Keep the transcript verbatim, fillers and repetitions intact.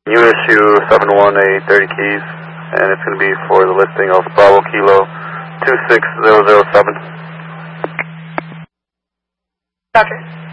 You issue seven one a thirty keys, and it's going to be for the listing of Bravo Kilo two six zero zero seven. Roger.